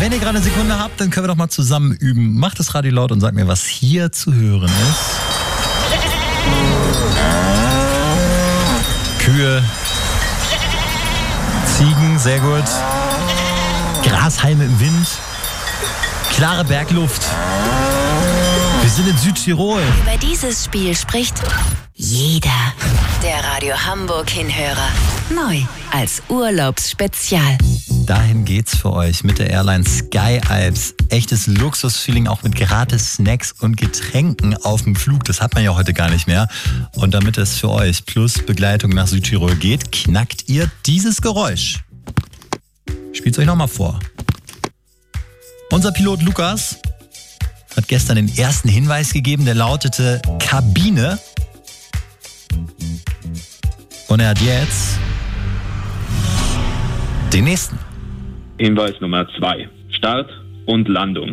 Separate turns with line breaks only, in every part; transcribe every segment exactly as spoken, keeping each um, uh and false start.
Wenn ihr gerade eine Sekunde habt, dann können wir doch mal zusammen üben. Macht das Radio laut und sagt mir, was hier zu hören ist. Kühe. Ziegen, sehr gut. Grashalme im Wind. Klare Bergluft. Wir sind in Südtirol.
Über dieses Spiel spricht jeder. Der Radio Hamburg-Hinhörer. Neu als Urlaubsspezial.
Dahin geht's für euch mit der Airline Sky Alps. Echtes Luxusfeeling, auch mit gratis Snacks und Getränken auf dem Flug. Das hat man ja heute gar nicht mehr. Und damit es für euch plus Begleitung nach Südtirol geht, knackt ihr dieses Geräusch. Spielt's euch nochmal vor. Unser Pilot Lukas hat gestern den ersten Hinweis gegeben, der lautete Kabine. Und er hat jetzt den nächsten.
Hinweis Nummer zwei. Start und Landung.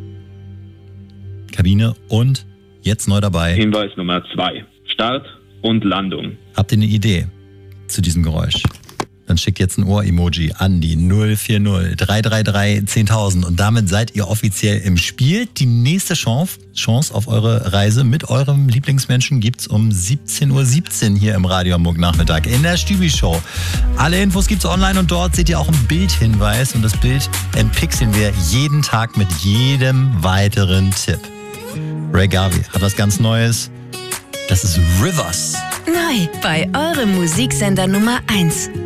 Kabine und jetzt neu dabei.
Hinweis Nummer zwei. Start und Landung.
Habt ihr eine Idee zu diesem Geräusch? Dann schickt jetzt ein Ohr-Emoji an die null vier null drei drei drei zehntausend und damit seid ihr offiziell im Spiel. Die nächste Chance, Chance auf eure Reise mit eurem Lieblingsmenschen gibt's um siebzehn Uhr siebzehn hier im Radio Hamburg Nachmittag in der Stübi-Show. Alle Infos gibt's online und dort seht ihr auch einen Bildhinweis und das Bild entpixeln wir jeden Tag mit jedem weiteren Tipp. Ray Garvey hat was ganz Neues. Das ist Rivers.
Neu bei eurem Musiksender Nummer eins.